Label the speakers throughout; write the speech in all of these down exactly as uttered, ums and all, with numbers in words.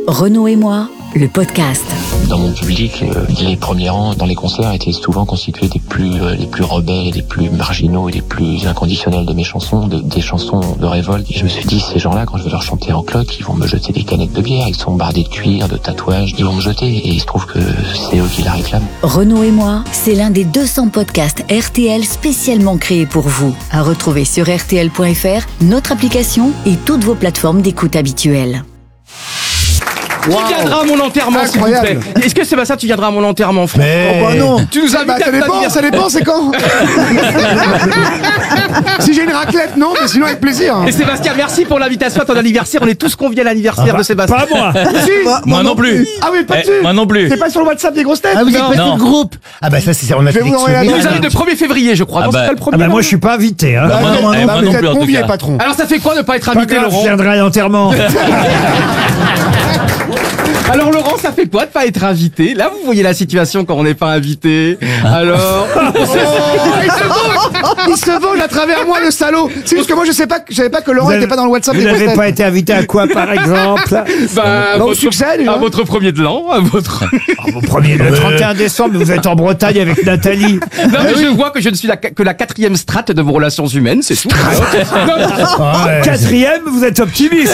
Speaker 1: Renaud et moi, le podcast.
Speaker 2: Dans mon public, euh, les premiers rangs dans les concerts étaient souvent constitués des plus euh, les plus rebelles et des plus marginaux et des plus inconditionnels de mes chansons, de, des chansons de révolte. Et je me suis dit, ces gens-là, quand je vais leur chanter en cloque, ils vont me jeter des canettes de bière, ils sont bardés de cuir, de tatouages, ils vont me jeter. Et il se trouve que c'est eux qui la réclament.
Speaker 1: Renaud et moi, c'est l'un des deux cents podcasts R T L spécialement créés pour vous. À retrouver sur R T L point F R, notre application et toutes vos plateformes d'écoute habituelles.
Speaker 3: Wow. Qui viendra à mon enterrement, s'il vous plaît? Est-ce que Sébastien, tu viendras à mon enterrement, frère?
Speaker 4: Mais...
Speaker 5: Oh bah non.
Speaker 3: Tu nous invites
Speaker 5: bah,
Speaker 3: à
Speaker 5: ça dépend, ça dépend, c'est quand? Si j'ai une raclette, non, mais sinon avec plaisir.
Speaker 3: Et Sébastien, merci pour l'invitation à ton anniversaire. On est tous conviés à l'anniversaire
Speaker 4: ah bah,
Speaker 3: de Sébastien.
Speaker 4: Pas moi.
Speaker 5: Si,
Speaker 4: moi, moi non plus.
Speaker 5: Ah oui, pas
Speaker 4: eh,
Speaker 5: dessus.
Speaker 4: Moi non plus.
Speaker 5: C'est pas sur le WhatsApp des grosses têtes?
Speaker 4: Ah, vous êtes
Speaker 5: non.
Speaker 4: pas
Speaker 5: non.
Speaker 4: sur le groupe? Ah bah ça, c'est on a fait des souvenirs.
Speaker 3: Il nous invite le premier février, je crois.
Speaker 4: Ah
Speaker 3: non,
Speaker 4: bah,
Speaker 3: c'est pas le premier.
Speaker 4: ah bah moi, je suis pas invité. Hein.
Speaker 5: Bah,
Speaker 4: Bah,
Speaker 5: non,
Speaker 4: moi,
Speaker 5: non,
Speaker 4: eh,
Speaker 5: bah,
Speaker 4: moi non plus, en tout
Speaker 5: convié,
Speaker 4: cas.
Speaker 5: patron.
Speaker 3: Alors ça fait quoi ne pas être
Speaker 4: Pas
Speaker 3: invité,
Speaker 4: grave,
Speaker 3: Laurent?
Speaker 4: je viendrai à l'enterrement.
Speaker 3: Alors Laurent, ça fait quoi de pas être invité? Là, vous voyez la situation quand on n'est pas invité. Alors...
Speaker 5: Oh, il se venge Il se venge à travers moi, le salaud. C'est juste que moi, je sais pas, je savais pas que Laurent
Speaker 4: Vous
Speaker 5: n'était
Speaker 4: avez-
Speaker 5: pas dans le WhatsApp
Speaker 4: Vous
Speaker 5: des grosses
Speaker 4: n'avez
Speaker 5: têtes.
Speaker 4: pas été invité à quoi, par exemple?
Speaker 3: Bah,
Speaker 5: Bah, au
Speaker 3: votre,
Speaker 5: succès, déjà.
Speaker 3: à votre premier de l'an, à votre...
Speaker 4: Au premier, le trente et un décembre, vous êtes en Bretagne avec Nathalie.
Speaker 3: Non, mais je vois que je ne suis la, que la quatrième strate de vos relations humaines, c'est tout. Non,
Speaker 4: Ah ouais. Quatrième, vous êtes optimiste.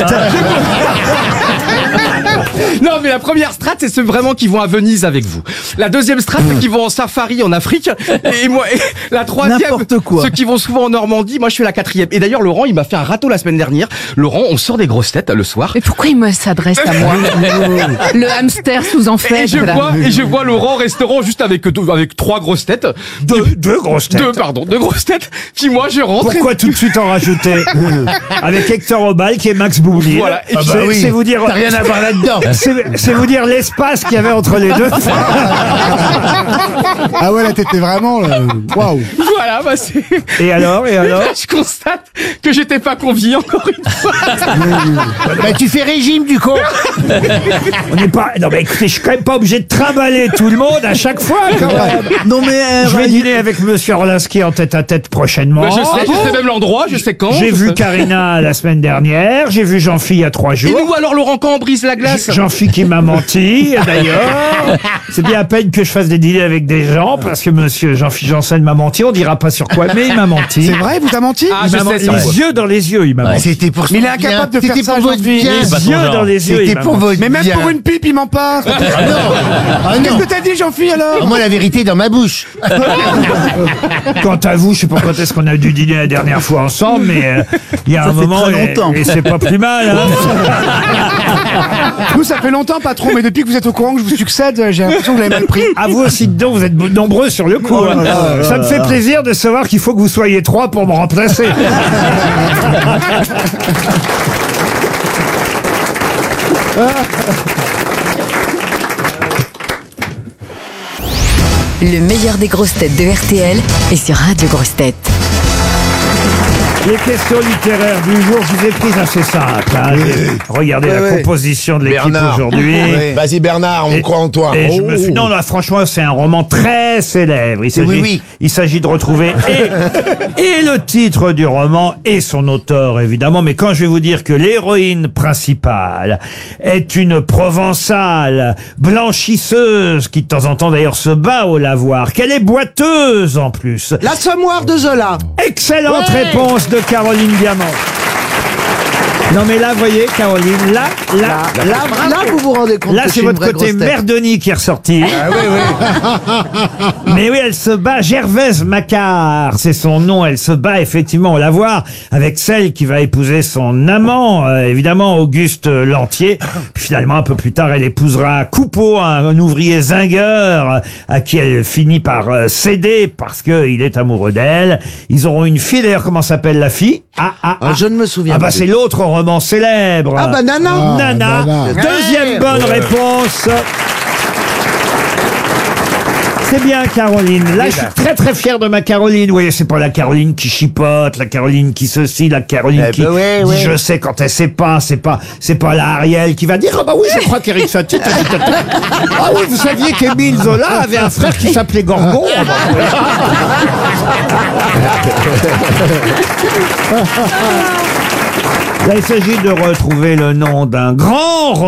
Speaker 3: non, mais la première strate, c'est ceux vraiment qui vont à Venise avec vous. La deuxième strate, ceux qui vont en safari en Afrique. Et moi, et la troisième,
Speaker 5: N'importe quoi.
Speaker 3: ceux qui vont souvent en Normandie. Moi, je suis la quatrième. Et d'ailleurs, Laurent, il m'a fait un râteau la semaine dernière. Laurent, on sort des grosses têtes le soir.
Speaker 6: Mais pourquoi il me s'adresse à moi? Le hamster sous
Speaker 3: Et
Speaker 6: enfer.
Speaker 3: je vois, et je vois Laurent au restaurant juste avec deux, avec trois grosses têtes.
Speaker 4: Deux, deux grosses têtes.
Speaker 3: Deux, pardon, deux grosses têtes. Puis moi, je rentre.
Speaker 4: Pourquoi tout de suite en rajouter? Avec Hector Obal qui est Max Boublil.
Speaker 3: Voilà. Et
Speaker 4: Ah
Speaker 3: puis-
Speaker 4: bah oui. C'est vous dire.
Speaker 5: T'as rien à voir là-dedans.
Speaker 4: C'est c'est vous dire l'espace qu'il y avait entre les deux.
Speaker 5: Ah ouais, là, t'étais vraiment, là. Waouh.
Speaker 3: Voilà, bah c'est...
Speaker 4: Et alors, et alors?
Speaker 3: Je constate que j'étais pas convié encore une fois.
Speaker 5: Bah, tu fais régime, du con.
Speaker 4: On n'est pas. Non mais écoutez, je suis quand même pas obligé de trimballer tout le monde à chaque fois. Quand même.
Speaker 5: Non, mais, euh,
Speaker 4: Je vais dîner avec Monsieur Orlinski en tête à tête prochainement.
Speaker 3: Bah, je sais, je sais même l'endroit, je sais quand.
Speaker 4: J'ai
Speaker 3: je
Speaker 4: vu
Speaker 3: sais-
Speaker 4: Karina la semaine dernière, j'ai vu Jean-Phi il y a trois
Speaker 3: Et
Speaker 4: jours.
Speaker 3: nous alors, Laurent, quand on brise la glace?
Speaker 4: Jean-Phi qui m'a menti, d'ailleurs. C'est bien à peine que je fasse des dîners avec des gens, parce que monsieur Jean-Phi Janssen m'a menti. On dira pas sur quoi, mais il m'a menti.
Speaker 5: C'est vrai, vous t'as menti?
Speaker 3: Ah,
Speaker 4: Il
Speaker 3: je
Speaker 4: m'a
Speaker 3: sais,
Speaker 4: menti.
Speaker 3: c'est vrai.
Speaker 4: Les yeux dans les yeux, il m'a menti.
Speaker 5: C'était pour Mais il est incapable de faire ça, Jean-Philippe.
Speaker 4: Les yeux dans les yeux, il m'a menti.
Speaker 5: Mais même pour une pipe, il ment pas. Qu'est-ce que t'as dit, Jean-Philippe, alors?
Speaker 7: Moi, la vérité est dans ma bouche.
Speaker 4: Quant à vous, je sais pas quand est-ce qu'on a dû dîner la dernière fois ensemble, mais euh, il y a un moment, et, et c'est pas plus mal. Hein.
Speaker 5: Nous, ça fait longtemps, patron, mais depuis que vous êtes au courant que je vous succède, j'ai l'impression que vous l'avez mal pris.
Speaker 4: À vous aussi dedans, vous êtes nombreux sur le coup. hein. Ça me fait plaisir de savoir qu'il faut que vous soyez trois pour me remplacer.
Speaker 1: Le meilleur des grosses têtes de R T L est sur Radio Grosses Têtes.
Speaker 4: Les questions littéraires du jour, je vous ai prises assez simples. Hein. Regardez la
Speaker 7: oui.
Speaker 4: composition de l'équipe
Speaker 7: Bernard.
Speaker 4: aujourd'hui.
Speaker 7: Vas-y Bernard, on
Speaker 4: Et-
Speaker 7: croit en toi.
Speaker 4: Et je me suis... Non, là, franchement, c'est un roman très célèbre. Il s'agit,
Speaker 7: Oui, oui.
Speaker 4: il s'agit de retrouver et, et le titre du roman et son auteur, évidemment. Mais quand je vais vous dire que l'héroïne principale est une Provençale blanchisseuse qui, de temps en temps, d'ailleurs, se bat au lavoir, qu'elle est boiteuse en plus.
Speaker 5: L'Assommoir de Zola.
Speaker 4: Excellente réponse de Caroline Diamant. Non mais là, vous voyez, Caroline, là, là, là,
Speaker 5: Là, là, vous vous rendez compte
Speaker 4: là,
Speaker 5: que
Speaker 4: c'est
Speaker 5: je suis
Speaker 4: votre
Speaker 5: une vraie
Speaker 4: côté
Speaker 5: grosse tête.
Speaker 4: Merdenie qui est ressorti.
Speaker 7: Ah oui, oui.
Speaker 4: Mais oui, elle se bat, Gervaise Macquart, c'est son nom, elle se bat effectivement au lavoir avec celle qui va épouser son amant, euh, évidemment Auguste Lantier. Puis finalement, un peu plus tard, elle épousera Coupeau, un, un ouvrier zingueur, à qui elle finit par euh, céder parce qu'il est amoureux d'elle. Ils auront une fille, d'ailleurs, comment s'appelle la fille? Ah, ah, ah.
Speaker 5: Ah, je ne me souviens
Speaker 4: Ah bah
Speaker 5: plus.
Speaker 4: c'est l'autre roman célèbre.
Speaker 5: Ah bah Nana.
Speaker 4: Nana.
Speaker 5: Nana.
Speaker 4: Deuxième bonne réponse. C'est bien, Caroline. Là, je suis très très fier de ma Caroline. Vous voyez, c'est pas la Caroline qui chipote, la Caroline qui ceci, la Caroline
Speaker 7: Eh
Speaker 4: qui
Speaker 7: ben ouais,
Speaker 4: dit
Speaker 7: ouais.
Speaker 4: je sais quand elle sait pas. C'est pas, c'est pas la Ariel qui va dire ah bah oui, je crois qu'Éric Satie. Ah oui, vous saviez qu'Émile Zola avait un frère qui s'appelait Gorgon. Ah bah, oui. Là, il s'agit de retrouver le nom d'un grand